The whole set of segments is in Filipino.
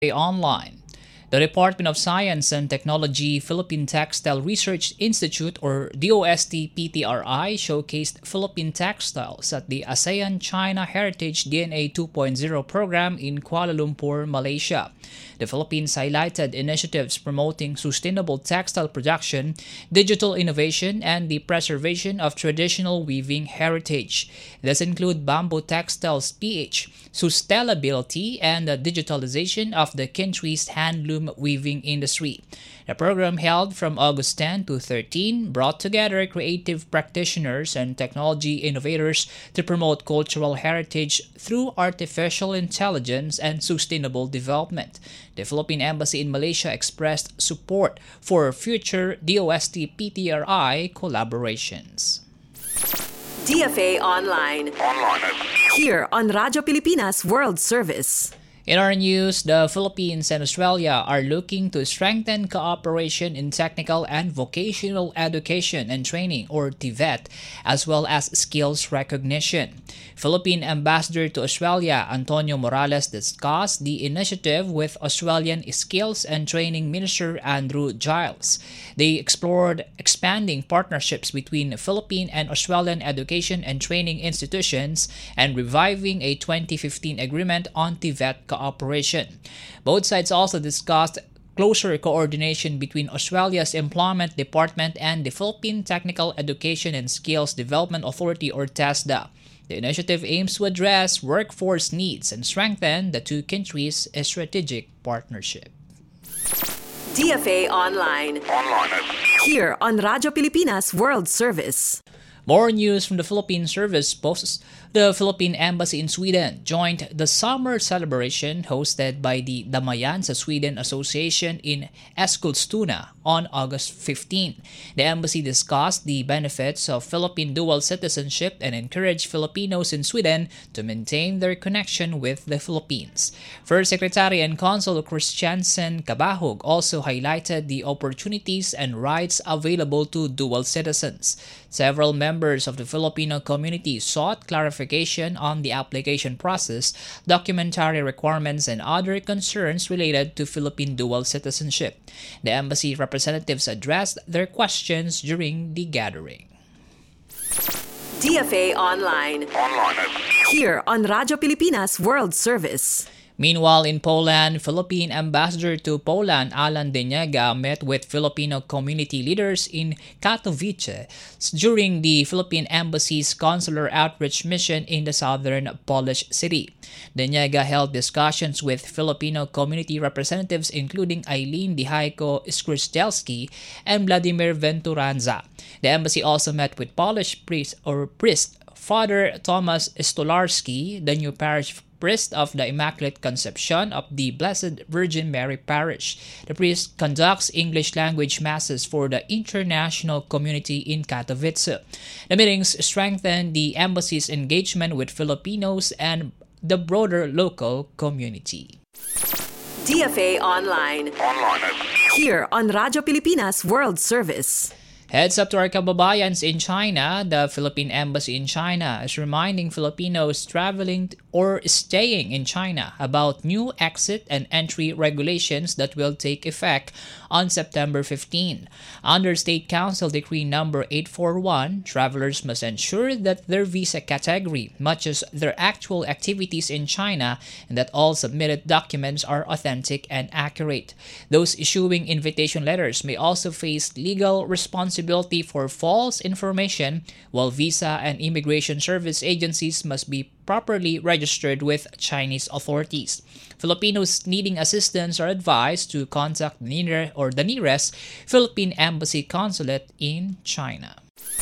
Online. The Department of Science and Technology Philippine Textile Research Institute or DOST-PTRI showcased Philippine textiles at the ASEAN China Heritage DNA 2.0 program in Kuala Lumpur, Malaysia. The Philippines highlighted initiatives promoting sustainable textile production, digital innovation, and the preservation of traditional weaving heritage. These include bamboo textiles PH, sustainability, and the digitalization of the country's handloom weaving industry. The program, held from August 10 to 13, brought together creative practitioners and technology innovators to promote cultural heritage through artificial intelligence and sustainable development. The Philippine Embassy in Malaysia expressed support for future DOST-PTRI collaborations. DFA Online. Here on Radyo Pilipinas World Service. In our news, the Philippines and Australia are looking to strengthen cooperation in technical and vocational education and training, or TVET, as well as skills recognition. Philippine Ambassador to Australia Antonio Morales discussed the initiative with Australian Skills and Training Minister Andrew Giles. They explored expanding partnerships between Philippine and Australian education and training institutions and reviving a 2015 agreement on TVET cooperation. Both sides also discussed closer coordination between Australia's Employment Department and the Philippine Technical Education and Skills Development Authority, or TESDA. The initiative aims to address workforce needs and strengthen the two countries' strategic partnership. DFA Online. Here on Radyo Pilipinas World Service. More news from the Philippine Service posts. The Philippine Embassy in Sweden joined the summer celebration hosted by the Damayan sa Sweden Association in Eskilstuna on August 15. The embassy discussed the benefits of Philippine dual citizenship and encouraged Filipinos in Sweden to maintain their connection with the Philippines. First Secretary and Consul Christiansen Cabahug also highlighted the opportunities and rights available to dual citizens. Several members of the Filipino community sought clarification on the application process, documentary requirements, and other concerns related to Philippine dual citizenship. The embassy representatives addressed their questions during the gathering. DFA Online. Here on Radyo Pilipinas World Service. Meanwhile, in Poland, Philippine Ambassador to Poland Alan Deniega met with Filipino community leaders in Katowice during the Philippine Embassy's consular outreach mission in the southern Polish city. Deniega held discussions with Filipino community representatives including Eileen Dihayko Skrzdelski and Vladimir Venturanza. The embassy also met with Polish priest Father Thomas Stolarski, the new parish priest of the Immaculate Conception of the Blessed Virgin Mary Parish. The priest conducts English language masses for the international community in Katowice. The meetings strengthen the embassy's engagement with Filipinos and the broader local community. DFA Online. Here on Radyo Pilipinas World Service. Heads up to our kababayans in China. The Philippine Embassy in China is reminding Filipinos traveling or staying in China about new exit and entry regulations that will take effect on September 15. Under State Council Decree Number 841, travelers must ensure that their visa category matches their actual activities in China and that all submitted documents are authentic and accurate. Those issuing invitation letters may also face legal responsibility for false information, while visa and immigration service agencies must be properly registered with Chinese authorities. Filipinos needing assistance are advised to contact the nearest Philippine Embassy Consulate in China.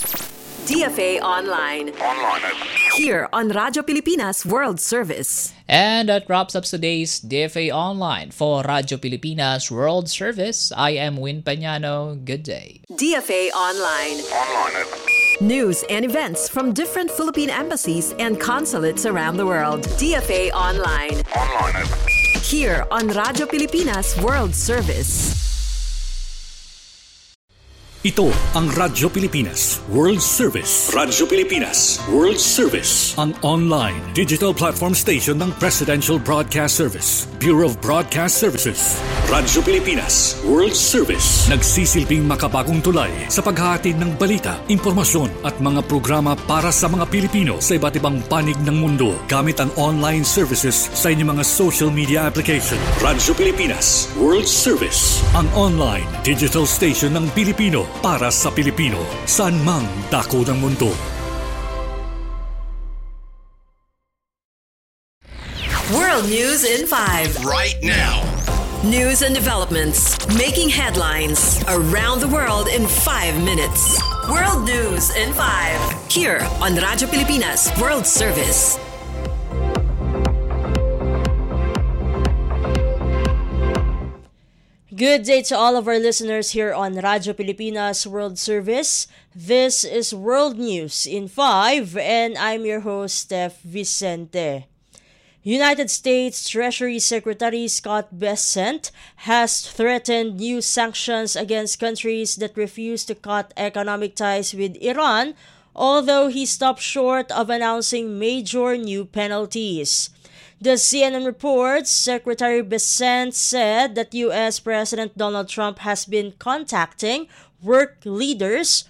DFA Online. Here on Radyo Pilipinas World Service. And that wraps up today's DFA Online. For Radyo Pilipinas World Service, I am Win Pañano. Good day. DFA Online. News and events from different Philippine embassies and consulates around the world. DFA Online. Here on Radyo Pilipinas World Service. Ito ang Radyo Pilipinas World Service. Radyo Pilipinas World Service. Ang online digital platform station ng Presidential Broadcast Service, Bureau of Broadcast Services. Radyo Pilipinas World Service. Nagsisilbing makabagong tulay sa paghahatid ng balita, impormasyon at mga programa para sa mga Pilipino sa iba't ibang panig ng mundo gamit ang online services sa inyong mga social media application. Radyo Pilipinas World Service. Ang online digital station ng Pilipino para sa Pilipino, saan mang dako ng mundo. World News in 5. Right now. News and developments making headlines around the world in 5 minutes. World News in 5. Here on Radyo Pilipinas World Service. Good day to all of our listeners here on Radyo Pilipinas World Service. This is World News in 5 and I'm your host, Steph Vicente. United States Treasury Secretary Scott Bessent has threatened new sanctions against countries that refuse to cut economic ties with Iran, although he stopped short of announcing major new penalties. The CNN reports Secretary Bessent said that U.S. President Donald Trump has been contacting world leaders,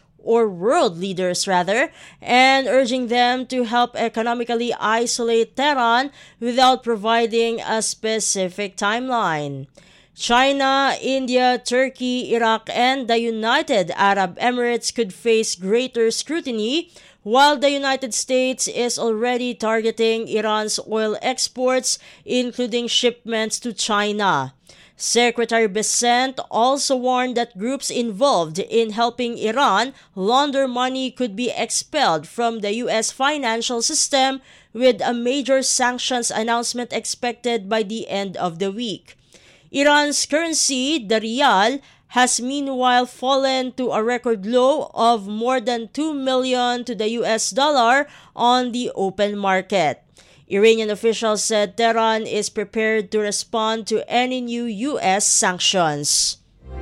and urging them to help economically isolate Tehran without providing a specific timeline. China, India, Turkey, Iraq, and the United Arab Emirates could face greater scrutiny, while the United States is already targeting Iran's oil exports, including shipments to China. Secretary Bessent also warned that groups involved in helping Iran launder money could be expelled from the U.S. financial system, with a major sanctions announcement expected by the end of the week. Iran's currency, the rial, has meanwhile fallen to a record low of more than $2 million to the US dollar on the open market. Iranian officials said Tehran is prepared to respond to any new US sanctions.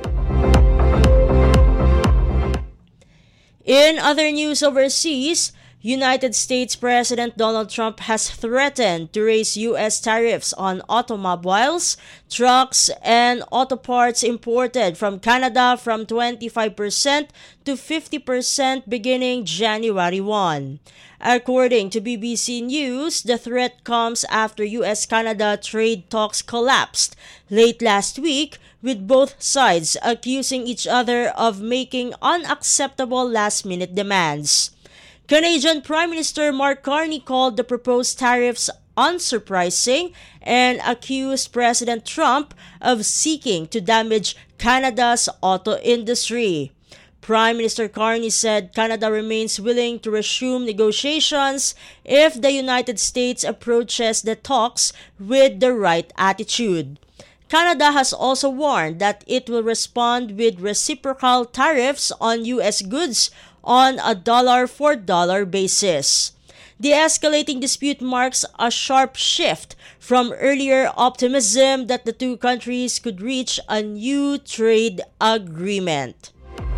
In other news overseas, United States President Donald Trump has threatened to raise U.S. tariffs on automobiles, trucks, and auto parts imported from Canada from 25% to 50% beginning January 1. According to BBC News, the threat comes after U.S.-Canada trade talks collapsed late last week, with both sides accusing each other of making unacceptable last-minute demands. Canadian Prime Minister Mark Carney called the proposed tariffs unsurprising and accused President Trump of seeking to damage Canada's auto industry. Prime Minister Carney said Canada remains willing to resume negotiations if the United States approaches the talks with the right attitude. Canada has also warned that it will respond with reciprocal tariffs on U.S. goods on a dollar-for-dollar basis. The escalating dispute marks a sharp shift from earlier optimism that the two countries could reach a new trade agreement.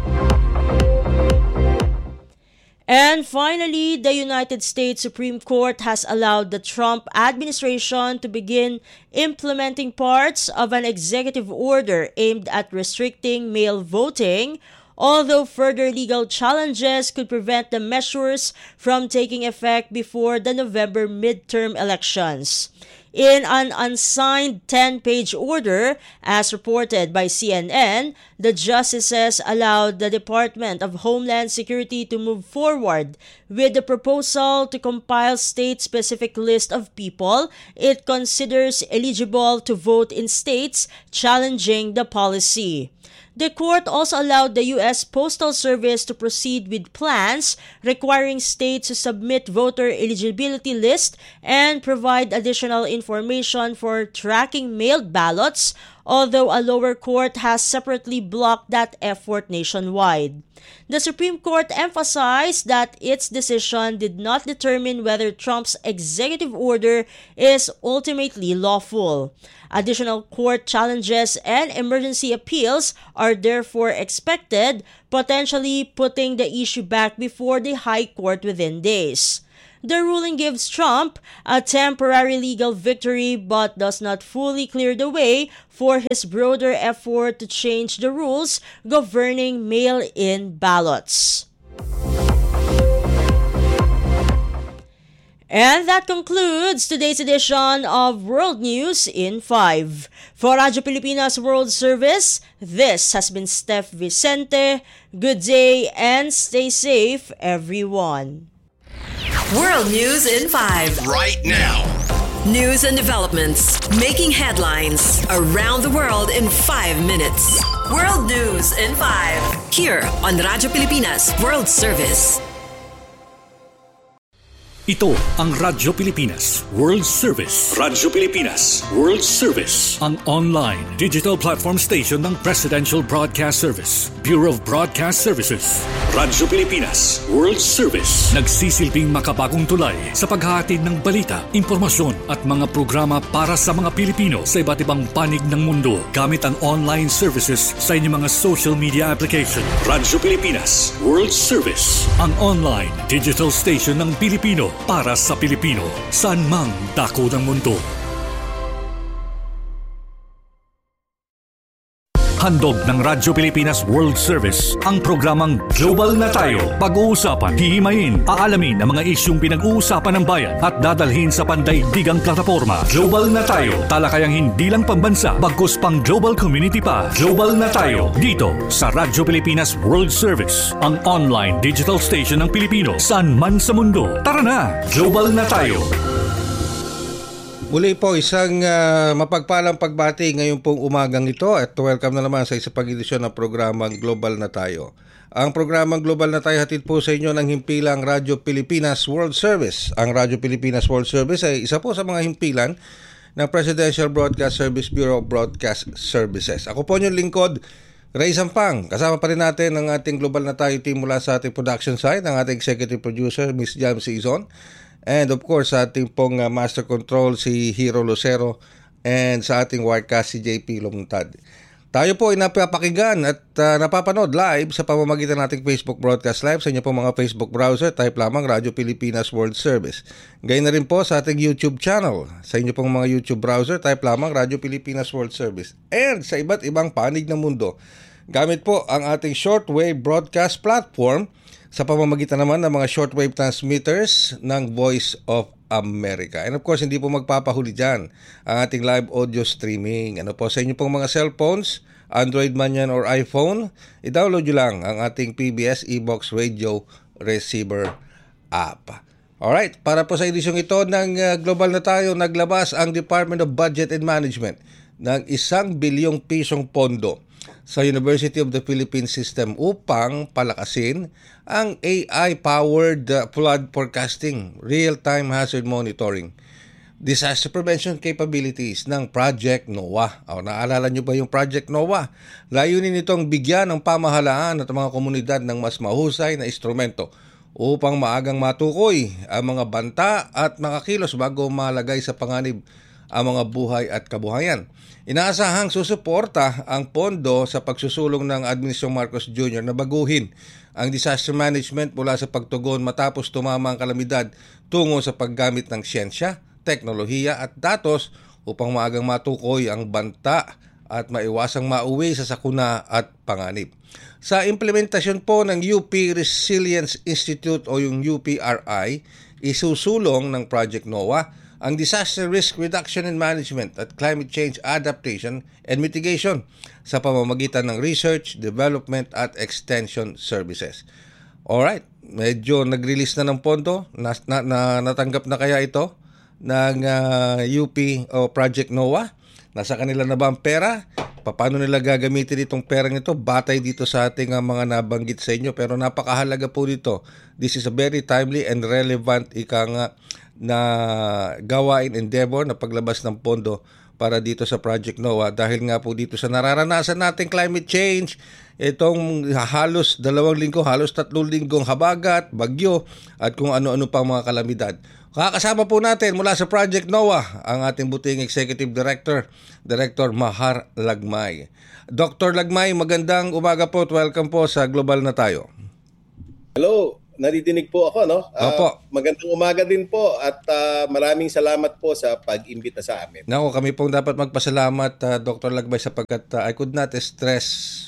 And finally, the United States Supreme Court has allowed the Trump administration to begin implementing parts of an executive order aimed at restricting mail voting, although further legal challenges could prevent the measures from taking effect before the November midterm elections. In an unsigned 10-page order, as reported by CNN, the justices allowed the Department of Homeland Security to move forward with the proposal to compile state-specific list of people it considers eligible to vote in states challenging the policy. The court also allowed the U.S. Postal Service to proceed with plans requiring states to submit voter eligibility list and provide additional information for tracking mailed ballots, although a lower court has separately blocked that effort nationwide. The Supreme Court emphasized that its decision did not determine whether Trump's executive order is ultimately lawful. Additional court challenges and emergency appeals are therefore expected, potentially putting the issue back before the High Court within days. The ruling gives Trump a temporary legal victory but does not fully clear the way for his broader effort to change the rules governing mail-in ballots. And that concludes today's edition of World News in 5. For Radyo Pilipinas World Service, this has been Steph Vicente. Good day and stay safe, everyone. World News in 5. Right now. News and developments making headlines around the world in 5 minutes. World News in 5. Here on Radyo Pilipinas World Service. Ito ang Radyo Pilipinas World Service. Radyo Pilipinas World Service. Ang online digital platform station ng Presidential Broadcast Service, Bureau of Broadcast Services. Radyo Pilipinas World Service. Nagsisilbing makabagong tulay sa paghahatid ng balita, impormasyon at mga programa para sa mga Pilipino sa iba't ibang panig ng mundo gamit ang online services sa inyong mga social media application. Radyo Pilipinas World Service. Ang online digital station ng Pilipino para sa Pilipino, saan mang dako ng mundo. Handog ng Radyo Pilipinas World Service ang programang Global na Tayo. Pag-uusapan, hihimayin, aalamin ang mga isyung pinag-uusapan ng bayan at dadalhin sa pandaigdigang plataforma. Global na Tayo, talakayang hindi lang pambansa, bagkus pang global community pa. Global na Tayo, dito sa Radyo Pilipinas World Service, ang online digital station ng Pilipino, saan man sa mundo. Tara na, Global na Tayo. Muli po, isang mapagpalang pagbati ngayon pong umagang ito at welcome na naman sa isa pang edisyon ng programang Global na Tayo. Ang programang Global na Tayo hatid po sa inyo ng himpilang Radyo Pilipinas World Service. Ang Radyo Pilipinas World Service ay isa po sa mga himpilan ng Presidential Broadcast Service, Bureau of Broadcast Services. Ako po yung lingkod, Ray Sampang. Kasama pa rin natin ang ating Global na Tayo team mula sa ating production side, ang ating executive producer, Ms. Jam Season. And of course, sa ating pong master control si Hero Lucero and sa ating wirecast si JP Lumuntad. Tayo po ay napapakinggan at napapanood live sa pamamagitan nating Facebook Broadcast Live sa inyo pong mga Facebook browser. Type lamang Radyo Pilipinas World Service. Gayun na rin po sa ating YouTube channel. Sa inyo pong mga YouTube browser, type lamang Radyo Pilipinas World Service. And sa iba't ibang panig ng mundo, gamit po ang ating shortwave broadcast platform sa pamamagitan naman ng mga shortwave transmitters ng Voice of America. And of course, hindi po magpapahuli dyan ang ating live audio streaming. Ano po, sa inyo pong mga cellphones, Android man yan or iPhone, i-download nyo lang ang ating PBS eBox Radio Receiver app. Alright, para po sa edisyong ito ng Global na Tayo, naglabas ang Department of Budget and Management ng 1 bilyong pisong pondo sa University of the Philippines System upang palakasin ang AI-powered flood forecasting, real-time hazard monitoring, disaster prevention capabilities ng Project NOAA. Naalala nyo ba yung Project NOAA? Layunin nitong bigyan ng pamahalaan at mga komunidad ng mas mahusay na instrumento upang maagang matukoy ang mga banta at makakilos bago malagay sa panganib ang mga buhay at kabuhayan. Inaasahang susuporta ang pondo sa pagsusulong ng Administrasyong Marcos Jr. na baguhin ang disaster management mula sa pagtugon matapos tumama ang kalamidad tungo sa paggamit ng siyensya, teknolohiya at datos upang maagang matukoy ang banta at maiwasang mauwi sa sakuna at panganib. Sa implementasyon po ng UP Resilience Institute o yung UPRI, isusulong ng Project NOAA ang Disaster Risk Reduction and Management at Climate Change Adaptation and Mitigation sa pamamagitan ng research, development at extension services. Alright, medyo nag-release na ng pondo. Natanggap na kaya ito ng UP o Project NOAA? Nasa kanila na ba ang pera? Paano nila gagamitin itong perang ito? Batay dito sa ating mga nabanggit sa inyo. Pero napakahalaga po dito. This is a very timely and relevant na gawain endeavor na paglabas ng pondo para dito sa Project NOAA dahil nga po dito sa nararanasan nating climate change, itong halos 2 linggo, halos 3 linggong habagat, bagyo at kung ano-ano pang mga kalamidad. Kakasama po natin mula sa Project NOAA ang ating buting Executive Director, Director Mahar Lagmay. Dr. Lagmay, magandang umaga po at welcome po sa Global na Tayo. Hello, naririnig po ako, no? Opo. Magandang umaga din po at maraming salamat po sa pag-imbita sa amin. Nako, kami pong dapat magpasalamat, Dr. Lagmay, sapagkat I could not stress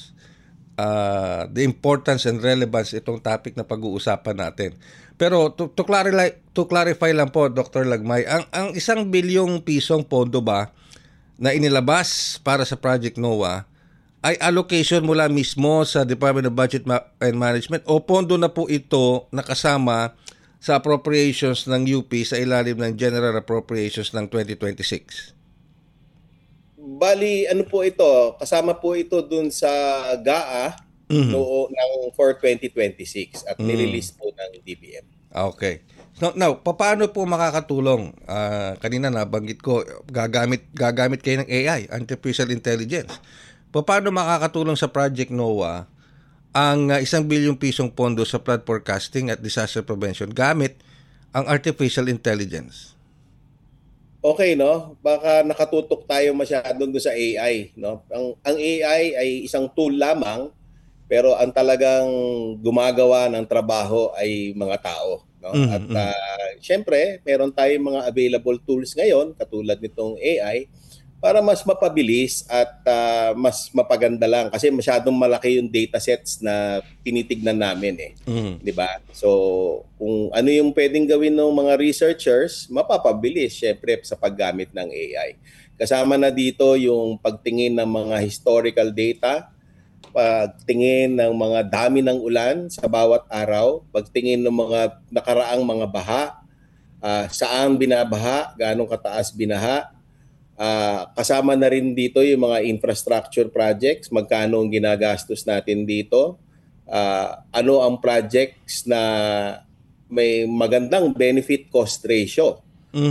the importance and relevance itong topic na pag-uusapan natin. Pero to clarify lang po, Dr. Lagmay, ang 1 bilyong pisong pondo ba na inilabas para sa Project NOAA ay allocation mula mismo sa Department of Budget and Management o pondo na po ito nakasama sa appropriations ng UP sa ilalim ng General Appropriations ng 2026? Bali, ano po ito? Kasama po ito dun sa GAA for 2026 at nirelease po ng DBM. Okay. Now, paano po makakatulong? Kanina nabanggit ko, gagamit kayo ng AI, Artificial Intelligence. Paano makakatulong sa Project NOAA ang 1 bilyong pisong pondo sa flood forecasting at disaster prevention gamit ang Artificial Intelligence? Okay, no? Baka nakatutok tayo masyado doon sa AI, no? Ang AI ay isang tool lamang, pero ang talagang gumagawa ng trabaho ay mga tao, no? At syempre, meron tayong mga available tools ngayon katulad nitong AI para mas mapabilis at mas mapaganda lang kasi masyadong malaki yung datasets na tinitignan namin eh. 'Di ba? So, kung ano yung pwedeng gawin ng mga researchers, mapapabilis syempre sa paggamit ng AI. Kasama na dito yung pagtingin ng mga historical data, pagtingin ng mga dami ng ulan sa bawat araw, pagtingin ng mga nakaraang mga baha, saan binabaha, gaano kataas binaha. Kasama na rin dito yung mga infrastructure projects, magkano ang ginagastos natin dito, ano ang projects na may magandang benefit cost ratio.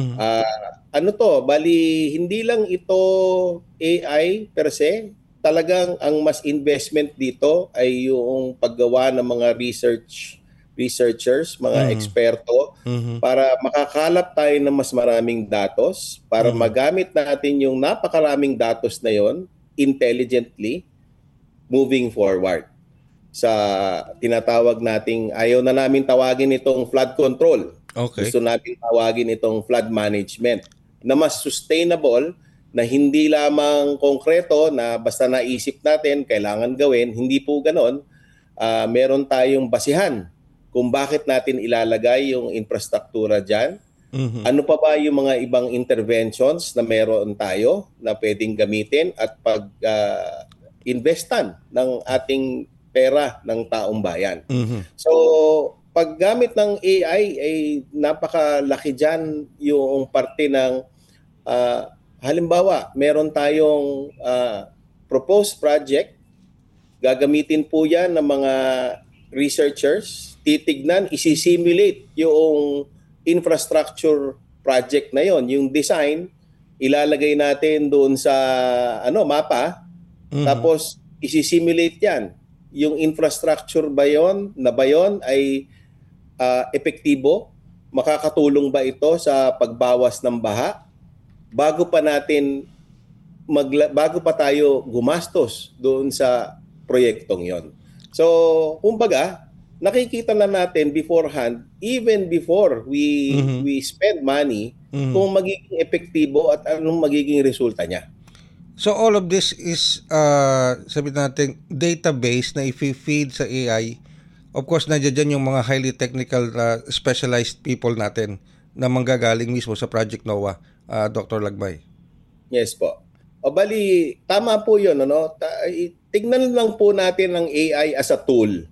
Bali hindi lang ito AI per se, talagang ang mas investment dito ay yung paggawa ng mga researchers, mga eksperto para makakalap tayo ng mas maraming datos para magamit natin yung napakaraming datos na yon intelligently moving forward. Sa tinatawag nating, ayaw na namin tawagin itong flood control. Okay. Gusto namin tawagin itong flood management na mas sustainable, na hindi lamang konkreto na basta naisip natin kailangan gawin. Hindi po ganon. Meron tayong basihan kung bakit natin ilalagay yung infrastruktura dyan. Ano pa ba yung mga ibang interventions na meron tayo na pwedeng gamitin at pag-investan ng ating pera ng taong bayan. So, paggamit ng AI ay napakalaki dyan yung parte ng halimbawa, meron tayong proposed project, gagamitin po yan ng mga researchers, titignan, isi-simulate yung infrastructure project na yon, yung design, ilalagay natin doon sa mapa, tapos isi-simulate yan. Yung infrastructure ba yon ay epektibo? Makakatulong ba ito sa pagbawas ng baha? Bago pa tayo gumastos doon sa proyektong yon. So, kumbaga, nakikita na natin beforehand, even before we spend money, kung magiging epektibo at anong magiging resulta niya. So all of this is, sabi natin, database na i-feed sa AI. Of course, nandiyan yung mga highly technical, specialized people natin na manggagaling mismo sa Project NOAA, Dr. Lagmay. Yes po. O bali, tama po yun. Tignan lang po natin ang AI as a tool.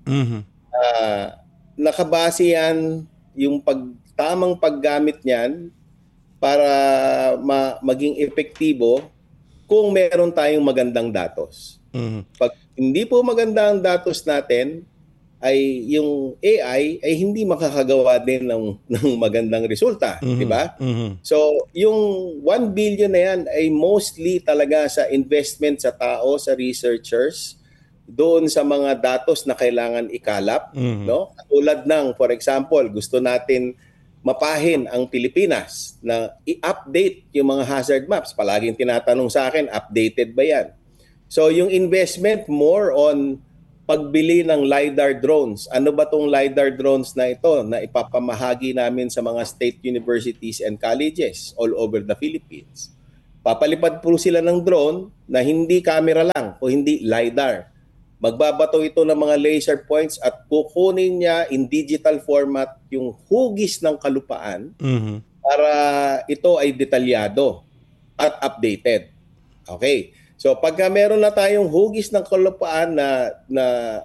Nakabase yan yung tamang paggamit niyan para maging epektibo kung meron tayong magandang datos. Pag hindi po maganda ang datos natin, ay yung AI ay hindi makakagawa din ng magandang resulta, di ba? So, yung 1 billion na yan ay mostly talaga sa investment sa tao, sa researchers, doon sa mga datos na kailangan ikalap, no? Katulad ng, for example, gusto natin mapahin ang Pilipinas na i-update yung mga hazard maps. Palaging tinatanong sa akin, updated ba yan? So, yung investment more on pagbili ng LiDAR drones. Ano ba tong LiDAR drones na ito na ipapamahagi namin sa mga state universities and colleges all over the Philippines? Papalipad po sila ng drone na hindi camera lang o hindi LiDAR. Magbabato ito ng mga laser points at kukunin niya in digital format yung hugis ng kalupaan para ito ay detalyado at updated. Okay. So pagka meron na tayong hugis ng kalupaan na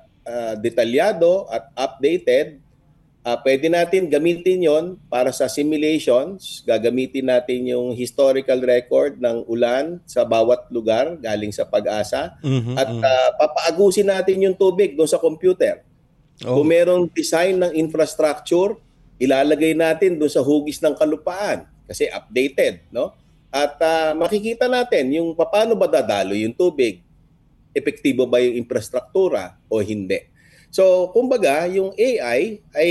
detalyado at updated, pwede natin gamitin yon para sa simulations. Gagamitin natin yung historical record ng ulan sa bawat lugar galing sa Pag-asa at papaagusin natin yung tubig doon sa computer. Kung merong design ng infrastructure, ilalagay natin doon sa hugis ng kalupaan kasi updated, no? At makikita natin yung paano ba dadalo yung tubig. Epektibo ba yung infrastruktura o hindi. So, kumbaga, yung AI ay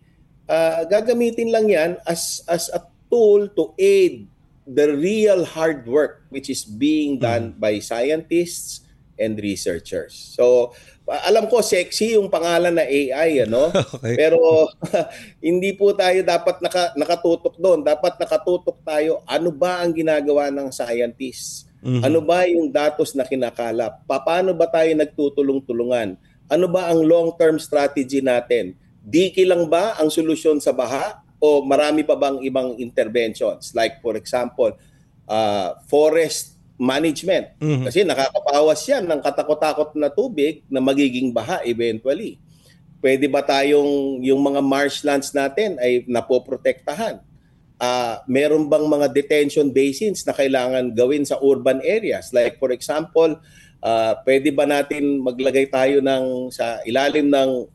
gagamitin lang yan as a tool to aid the real hard work which is being done by scientists and researchers. So, alam ko sexy yung pangalan na AI, ano? Okay. Pero hindi po tayo dapat nakatutok doon. Dapat nakatutok tayo ano ba ang ginagawa ng scientists? Ano ba yung datos na kinakalap? Paano ba tayo nagtutulong-tulungan? Ano ba ang long-term strategy natin? Diki lang ba ang solusyon sa baha o marami pa bang ibang interventions? Like for example, forest management. Kasi nakakapawas yan ng katakot-takot na tubig na magiging baha eventually. Pwede ba tayong yung mga marshlands natin ay napoprotektahan? Meron bang mga detention basins na kailangan gawin sa urban areas? Like for example, pwede ba natin maglagay tayo sa ilalim ng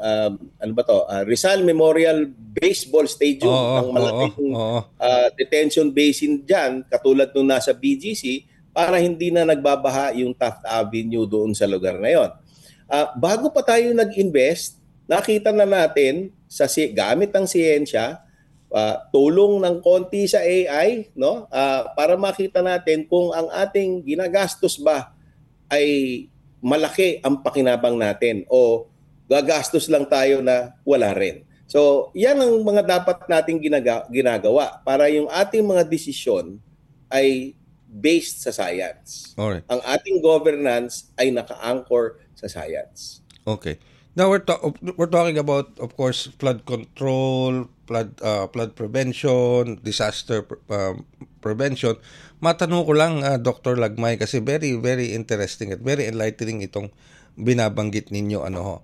Rizal Memorial Baseball Stadium ng malaking detention basin diyan katulad nung nasa BGC para hindi na nagbabaha yung Taft Avenue doon sa lugar na yon. Bago pa tayo nag-invest, nakita na natin gamit ang siyensya, tulong ng konti sa AI, no? Para makita natin kung ang ating ginagastos ba ay malaki ang pakinabang natin o gagastos lang tayo na wala rin. So, yan ang mga dapat nating ginagawa para yung ating mga desisyon ay based sa science. Alright. Ang ating governance ay naka-anchor sa science. Okay. Now we're talking about, of course, flood control, flood prevention, disaster prevention. Matanong ko lang, Dr. Lagmay, kasi very, very interesting at very enlightening itong binabanggit ninyo.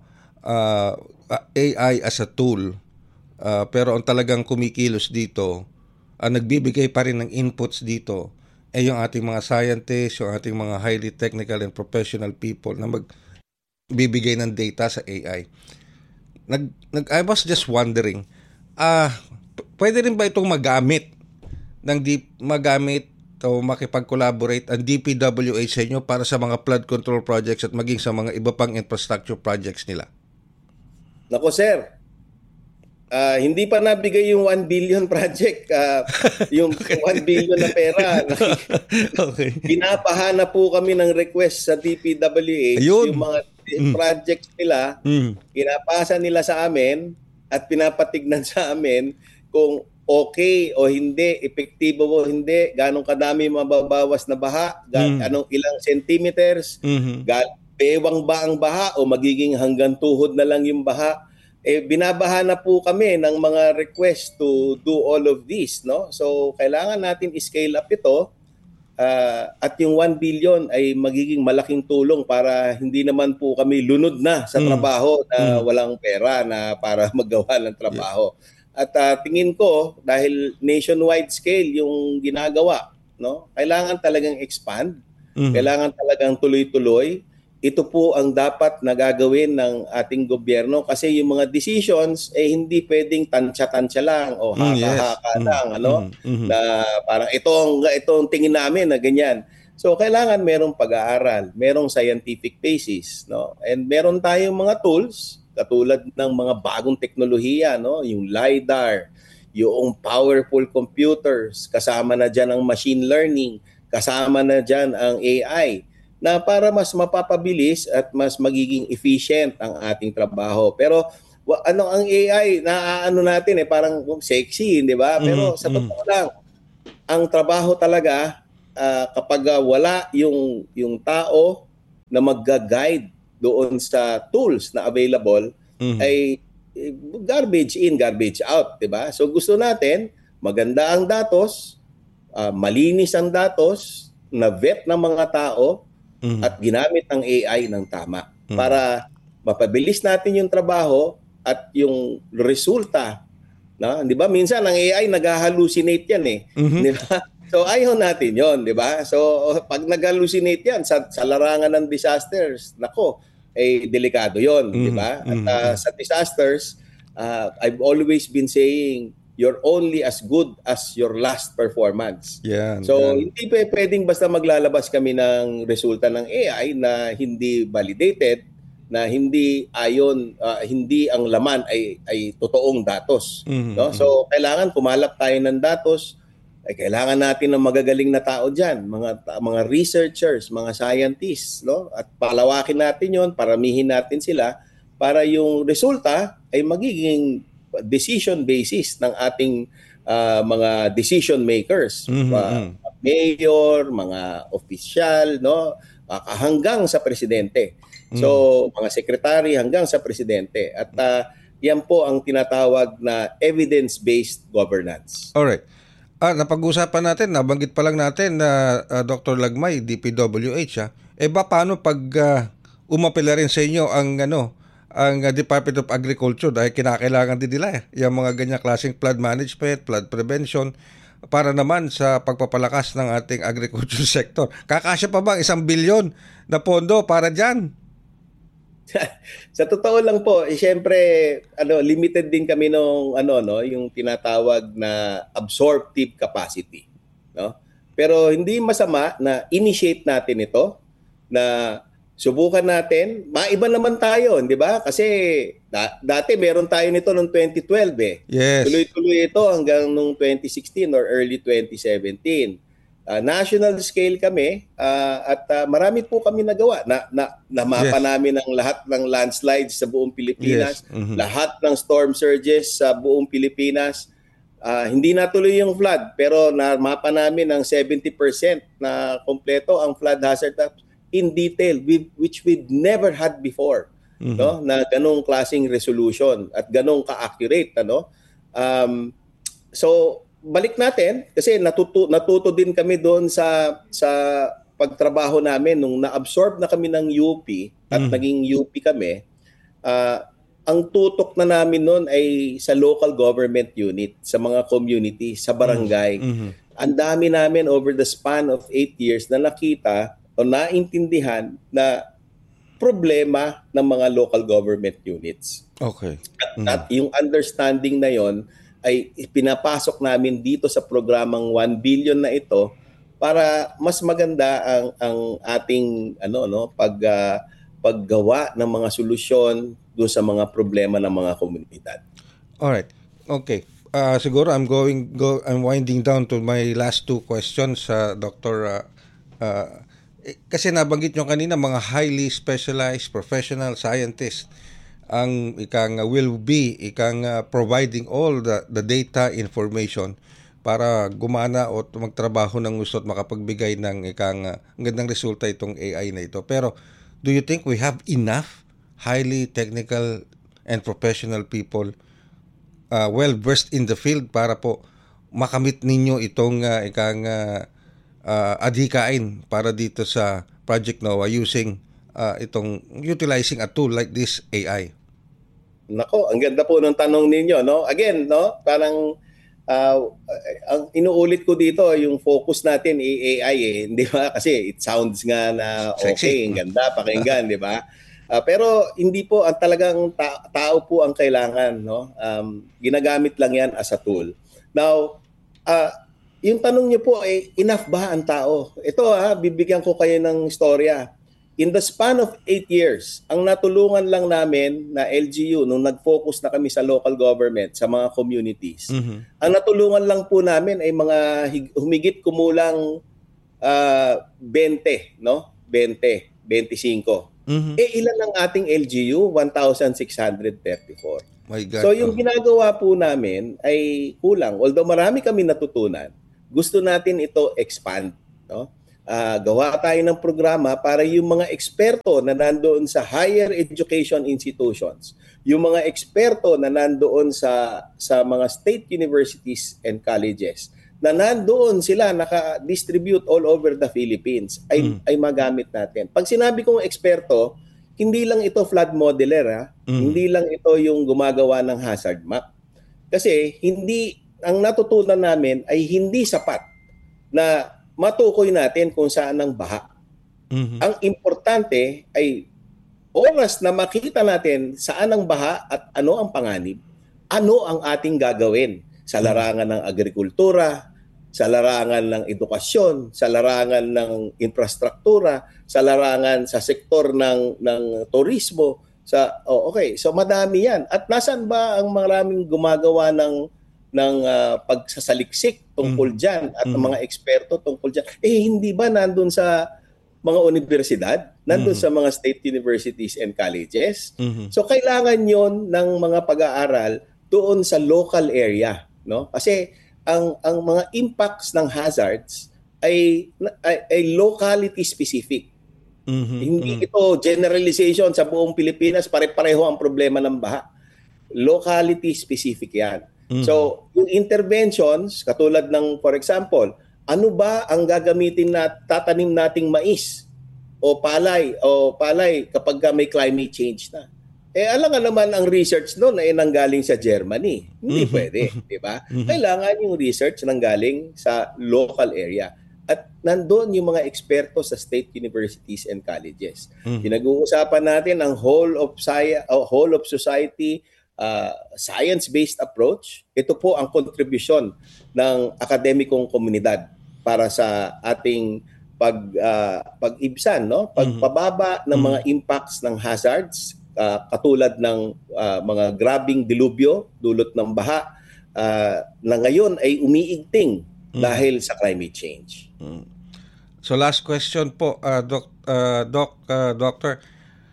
AI as a tool, pero ang talagang kumikilos dito, nagbibigay pa rin ng inputs dito, yung ating mga scientists, yung ating mga highly technical and professional people na magbibigay ng data sa AI. I was just wondering, pwede rin ba itong magamit o makipag-collaborate ang DPWH sa inyo para sa mga flood control projects at maging sa mga iba pang infrastructure projects nila? Nako sir, hindi pa nabigay yung 1 billion project. Yung 1 billion na pera. Okay. Pinapahanap po kami ng request sa DPWH. Ayun. Yung mga projects nila, pinapasa nila sa amin at pinapatignan sa amin kung okay o hindi, epektibo o hindi, ganong kadami mababawas na baha, anong ilang centimeters, bewang ba ang baha o magiging hanggang tuhod na lang yung baha. Binabaha na po kami ng mga request to do all of this, no? So kailangan natin i-scale up ito at yung 1 billion ay magiging malaking tulong para hindi naman po kami lunod na sa trabaho na walang pera na para magawa ng trabaho. At tingin ko dahil nationwide scale yung ginagawa, no? Kailangan talagang expand, kailangan talagang tuloy-tuloy. ito po ang dapat na gagawin ng ating gobyerno kasi yung mga decisions hindi pwedeng tansya-tansya lang o haka-haka lang na parang itong tingin namin na ganyan. So kailangan merong pag-aaral, merong scientific basis, no? And meron tayong mga tools katulad ng mga bagong teknolohiya, no? Yung LiDAR, yung powerful computers, kasama na diyan ang machine learning, kasama na diyan ang AI, na para mas mapapabilis at mas magiging efficient ang ating trabaho. Pero ang AI, naano natin parang sexy, di ba? Pero sa totoo lang, ang trabaho talaga kapag wala yung tao na mag-guide doon sa tools na available, ay garbage in, garbage out, di ba? So gusto natin, maganda ang datos, malinis ang datos, na-vet ng mga tao, at ginamit ang AI ng tama para mapabilis natin yung trabaho at yung resulta. No? Di ba? Minsan ang AI nag-hallucinate yan Di ba? So ayaw natin yon, di ba? So pag nag-hallucinate yan sa larangan ng disasters, nako, delikado yon, di ba? At sa disasters, I've always been saying, you're only as good as your last performance. So hindi pwedeng basta maglalabas kami ng resulta ng AI na hindi validated, na hindi hindi ang laman ay totoong datos. No? So kailangan kumalap tayo ng datos, kailangan natin ng magagaling na tao diyan, mga researchers, mga scientists, no? At palawakin natin 'yon, paramihin natin sila para yung resulta ay magiging decision basis ng ating mga decision makers, mayor, mga opisyal, no, hanggang sa presidente. So mga sekretary hanggang sa presidente, at yan po ang tinatawag na evidence-based governance. Alright. Napag-usapan natin, nabanggit pa lang natin na Dr. Lagmay, DPWH, paano pag umapela rin sa inyo ang Department of Agriculture, dahil kinakailangan din nila yung mga ganyang klaseng flood management, flood prevention, para naman sa pagpapalakas ng ating agriculture sector. Kakasya pa ba 1 bilyon na pondo para dyan? Sa totoo lang po, siyempre limited din kami nung yung tinatawag na absorptive capacity, no? Pero hindi masama na initiate natin ito, na subukan natin. Maiba naman tayo, di ba? Kasi dati meron tayo nito noong 2012 Yes. Tuloy-tuloy ito hanggang noong 2016 or early 2017. National scale kami, at marami po kami nagawa. Namapa namin ang lahat ng landslides sa buong Pilipinas, lahat ng storm surges sa buong Pilipinas. Hindi natuloy yung flood, pero namapa namin ang 70% na kompleto ang flood hazard in detail, which we'd never had before, no, na ganong klaseng resolution at ganong ka-accurate, so balik natin kasi natuto din kami doon sa pagtrabaho namin nung na-absorb na kami ng UP at naging UP kami. Ang tutok na namin noon ay sa local government unit, sa mga community, sa barangay. Ang dami namin over the span of 8 years na nakita o naintindihan na problema ng mga local government units. Okay. At yung understanding na yon ay pinapasok namin dito sa programang 1 billion na ito para mas maganda ang ating paggawa ng mga solusyon doon sa mga problema ng mga komunidad. Alright. Okay. Siguro I'm winding down to my last 2 questions, Dr. Kasi nabanggit nyo kanina mga highly specialized professional scientists ang will be providing all the data information para gumana o magtrabaho ng gusto at makapagbigay ng gandang resulta itong AI na ito. Pero do you think we have enough highly technical and professional people well versed in the field para po makamit ninyo itong adhikain para dito sa Project NOAA utilizing a tool like this AI? Nako, ang ganda po ng tanong ninyo, no? Again, no, parang ang inuulit ko dito, yung focus natin AI di ba? Kasi it sounds nga na okay, ang ganda pakinggan, di ba? Pero hindi po ang talagang tao po ang kailangan, no? Ginagamit lang 'yan as a tool. Now, yung tanong niyo po ay enough ba ang tao? Ito bibigyan ko kayo ng istorya. In the span of 8 years, ang natulungan lang namin na LGU nung nag-focus na kami sa local government, sa mga communities. Ang natulungan lang po namin ay mga humigit kumulang 20, no? 20, 25. Ilan ang ating LGU? 1,634. My God. So yung ginagawa po namin ay kulang. Although marami kami natutunan, gusto natin ito expand. No? Gawa tayo ng programa para yung mga eksperto na nandoon sa higher education institutions, yung mga eksperto na nandoon sa mga state universities and colleges, na nandoon sila naka-distribute all over the Philippines ay magamit natin. Pag sinabi kong eksperto, hindi lang ito flood modeler, hindi lang ito yung gumagawa ng hazard map. Kasi ang natutunan namin ay hindi sapat na matukoy natin kung saan ang baha. Ang importante ay oras na makita natin saan ang baha at ano ang panganib, ano ang ating gagawin sa larangan ng agrikultura, sa larangan ng edukasyon, sa larangan ng infrastruktura, sa larangan sa sektor ng turismo. Okay, so madami yan. At nasan ba ang maraming gumagawa ng pagsasaliksik tungkol dyan at ang mga eksperto tungkol dyan? Hindi ba nandun sa mga universidad? Nandun sa mga state universities and colleges? So kailangan yon ng mga pag-aaral doon sa local area, no? Kasi ang mga impacts ng hazards ay locality specific. Hindi ito generalization sa buong Pilipinas, pare-pareho ang problema ng baha. Locality specific yan. So, yung interventions, katulad ng, for example, ano ba ang gagamitin na tatanim nating mais o palay kapag may climate change na? Alam nga naman ang research noon ay nanggaling sa Germany. Hindi pwede, di ba? Kailangan yung research nanggaling sa local area. At nandoon yung mga eksperto sa state universities and colleges. Pinag-uusapan natin ang whole of society science-based approach. Ito po ang kontribusyon ng akademikong komunidad para sa ating pag-ibsan, no? Pagpababa ng mga impacts ng hazards, katulad ng mga grabing dilubyo, dulot ng baha, na ngayon ay umiigting dahil sa climate change. So last question po, Doctor.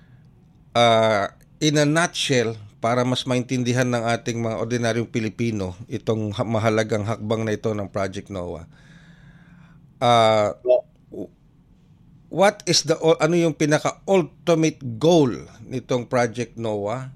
In a nutshell, para mas maintindihan ng ating mga ordinaryong Pilipino itong mahalagang hakbang na ito ng Project NOAA. What is ano yung pinaka-ultimate goal nitong Project NOAA?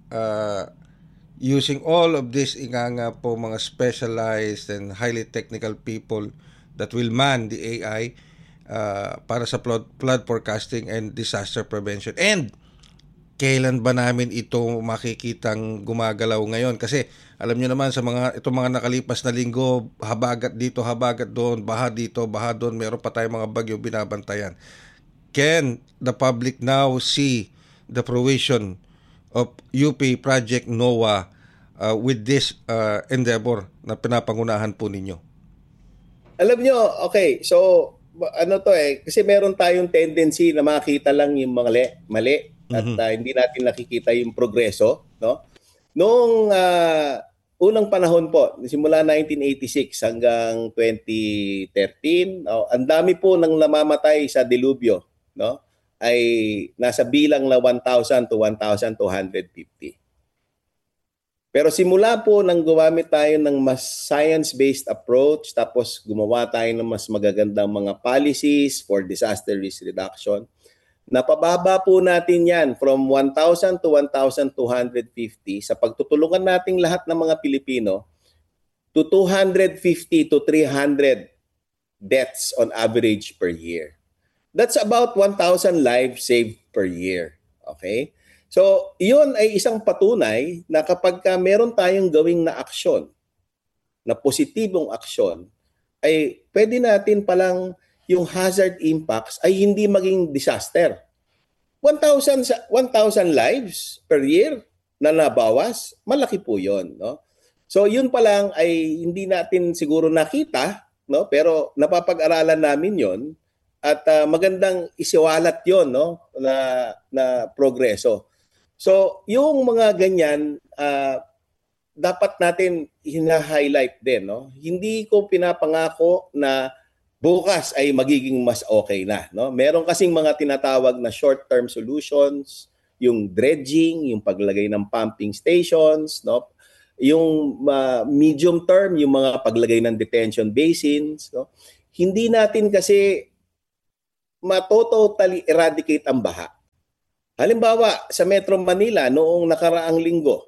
Using all of this po mga specialized and highly technical people that will man the AI para sa flood forecasting and disaster prevention. And kailan ba namin ito makikitang gumagalaw ngayon? Kasi alam niyo naman sa itong mga nakalipas na linggo, habagat dito, habagat doon, baha dito, baha doon, meron pa tayong mga bagyo binabantayan. Can the public now see the fruition of UP Project NOAA with this endeavor na pinapangunahan po ninyo? Alam niyo, okay, so kasi meron tayong tendency na makita lang yung mga mali at hindi natin nakikita yung progreso, no? Noong unang panahon po, simula 1986 hanggang 2013, ang dami po ng namamatay sa dilubyo, no? Ay nasa bilang na 1,000 to 1,250. Pero simula po nang gumamit tayo ng mas science-based approach, tapos gumawa tayo ng mas magagandang mga policies for disaster risk reduction, napababa po natin yan from 1,000 to 1,250 sa pagtutulungan nating lahat ng mga Pilipino to 250 to 300 deaths on average per year. That's about 1,000 lives saved per year. Okay? So, iyon ay isang patunay na kapag meron tayong gawing na aksyon na positibong aksyon, ay pwede natin palang yung hazard impacts ay hindi maging disaster. 1,000 lives per year na nabawas, malaki po yun. No? So yun pa lang ay hindi natin siguro nakita, no? Pero napapag-aralan namin yon at magandang isiwalat yon, no? na progreso. So yung mga ganyan, dapat natin hina-highlight din. No? Hindi ko pinapangako na bukas ay magiging mas okay na. No? Meron kasing mga tinatawag na short-term solutions, yung dredging, yung paglagay ng pumping stations, no? Yung medium term, yung mga paglagay ng detention basins. No? Hindi natin kasi matotally eradicate ang baha. Halimbawa, sa Metro Manila noong nakaraang linggo,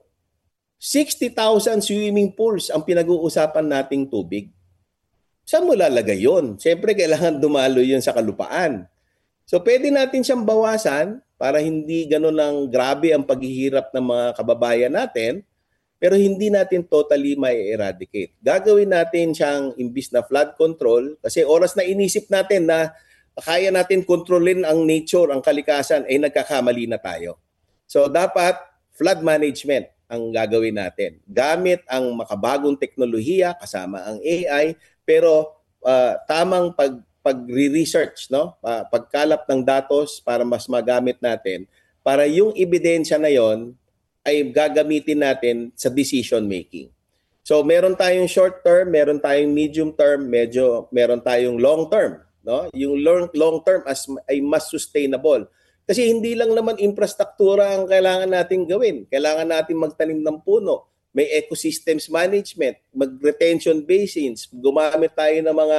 60,000 swimming pools ang pinag-uusapan nating tubig. Saan mo lalagay yun? Siyempre, kailangan dumalo yun sa kalupaan. So, pwede natin siyang bawasan para hindi ganun ang grabe ang paghihirap ng mga kababayan natin, pero hindi natin totally mai-eradicate. Gagawin natin siyang imbis na flood control kasi oras na inisip natin na kaya natin kontrolin ang nature, ang kalikasan, ay nagkakamali na tayo. So, dapat flood management ang gagawin natin. Gamit ang makabagong teknolohiya kasama ang AI, pero tamang pag-research, no? Pagkalap ng datos para mas magamit natin, para yung ebidensya na yon ay gagamitin natin sa decision making. So meron tayong short term, meron tayong medium term, meron tayong long term, no? Yung long term ay mas sustainable. Kasi hindi lang naman infrastruktura ang kailangan natin gawin. Kailangan natin magtanim ng puno, may ecosystems management, mag-retention basins, gumamit tayo ng mga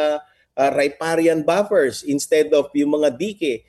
riparian buffers instead of yung mga dike.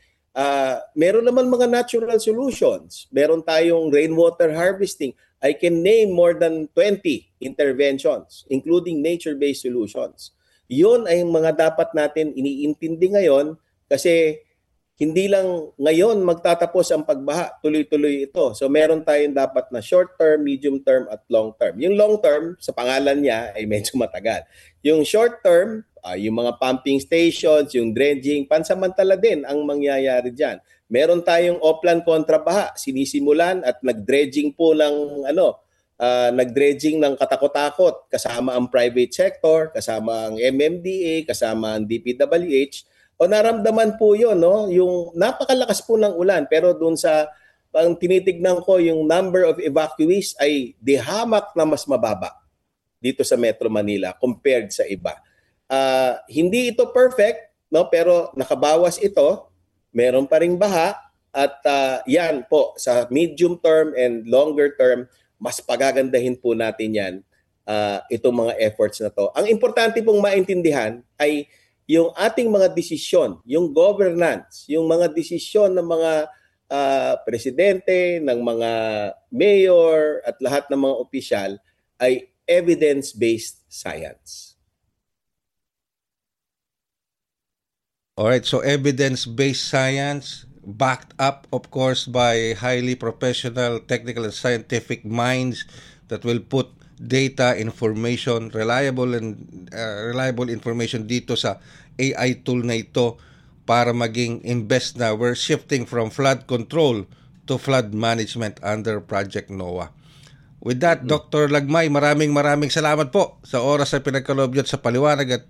Meron naman mga natural solutions. Meron tayong rainwater harvesting. I can name more than 20 interventions, including nature-based solutions. Yun ay mga dapat natin iniintindi ngayon kasi hindi lang ngayon magtatapos ang pagbaha, tuloy-tuloy ito. So meron tayong dapat na short term, medium term at long term. Yung long term, sa pangalan niya ay medyo matagal. Yung short term, yung mga pumping stations, yung dredging, pansamantala din ang mangyayari dyan. Meron tayong upland kontrabaha, sinisimulan at nag-dredging po ng nag-dredging ng katakot-takot kasama ang private sector, kasama ang MMDA, kasama ang DPWH. O naramdaman po yun, no? Yung napakalakas po ng ulan, pero doon sa ang tinitignan ko, yung number of evacuees ay dihamak na mas mababa dito sa Metro Manila compared sa iba. Hindi ito perfect, no? Pero nakabawas ito, meron pa ring baha, at yan po, sa medium term and longer term, mas pagagandahin po natin yan, itong mga efforts na to. Ang importante pong maintindihan ay yung ating mga desisyon, yung governance, yung mga desisyon ng mga presidente, ng mga mayor at lahat ng mga opisyal ay evidence-based science. Alright, so evidence-based science backed up, of course, by highly professional, technical, and scientific minds that will put data, information, reliable information dito sa AI tool na ito para maging imbes na we're shifting from flood control to flood management under Project NOAA. With that, Dr. Lagmay, maraming salamat po sa oras na pinagkaloob sa paliwanag at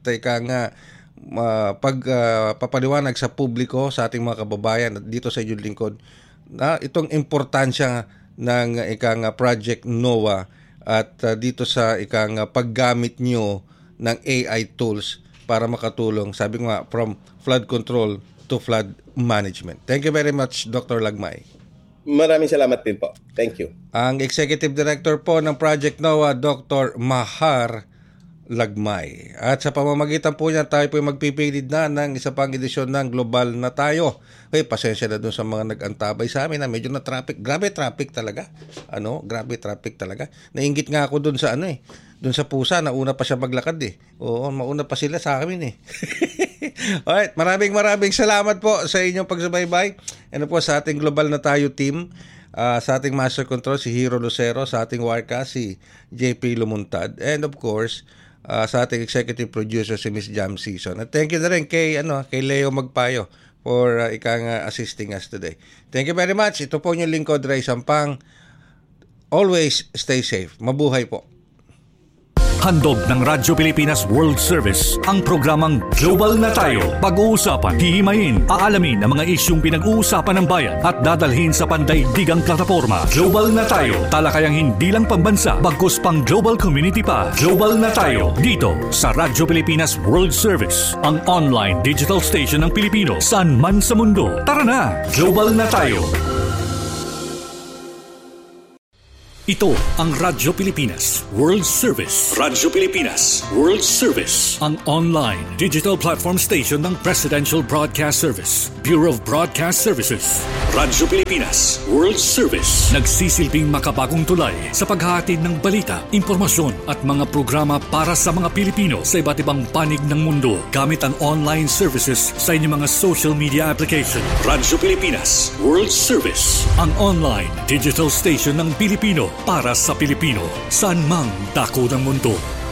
pagpapaliwanag sa publiko, sa ating mga kababayan at dito sa inyong lingkod na itong importansya ng Project NOAA at dito sa paggamit nyo ng AI tools para makatulong, sabi ko nga, from flood control to flood management. Thank you very much, Dr. Lagmay. Maraming salamat din po. Thank you. Ang Executive Director po ng Project NOAA, Dr. Mahar Lagmay. At sa pamamagitan po niya, tayo po magpipilid na ng isa pang edisyon ng Global na Tayo. Okay, pasensya na doon sa mga nag-antabay sa amin na medyo na traffic. Grabe traffic talaga. Grabe traffic talaga. Nainggit nga ako doon sa doon sa pusa, nauna pa siya maglakad eh. Oo, mauna pa sila sa amin eh. Alright, maraming salamat po sa inyong pagsubaybay. Ano po sa ating Global na Tayo team. Sa ating Master Control si Hero Lucero, sa ating Warka si JP Lumuntad, and of course sa ating executive producer si Miss Jam Season. At thank you na rin kay Leo Magpayo for assisting us today. Thank you very much. Ito po yung lingkod, Ray Sampang. Always stay safe. Mabuhay po. Handog ng Radyo Pilipinas World Service ang programang Global na Tayo. Pag-uusapan, hihimayin, aalamin ang mga isyung pinag-uusapan ng bayan at dadalhin sa pandaigdigang plataforma. Global na Tayo, talakayang hindi lang pambansa, bagkus pang global community pa. Global na Tayo, dito sa Radyo Pilipinas World Service, ang online digital station ng Pilipino saan man sa mundo. Tara na, Global na Tayo. Ito ang Radyo Pilipinas World Service. Radyo Pilipinas World Service, ang online digital platform station ng Presidential Broadcast Service, Bureau of Broadcast Services. Radyo Pilipinas World Service, nagsisilbing makabagong tulay sa paghahatid ng balita, impormasyon at mga programa para sa mga Pilipino sa iba't ibang panig ng mundo gamit ang online services sa inyong mga social media application. Radyo Pilipinas World Service, ang online digital station ng Pilipino para sa Pilipino, saan mang dako ng mundo.